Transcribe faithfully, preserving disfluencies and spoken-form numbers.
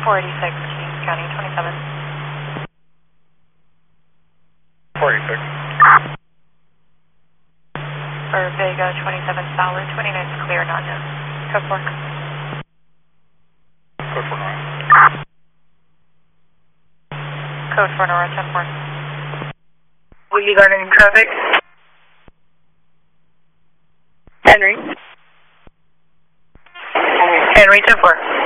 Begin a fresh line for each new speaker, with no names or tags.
four eighty-six, Kings County, twenty-seven.
four eighty-six.
For Vega, twenty-seven solid, twenty-nine's clear, non-known. Code four.
Code four nine.
Code four, Nora, ten four.
Will you got any traffic? Henry. Henry, ten four.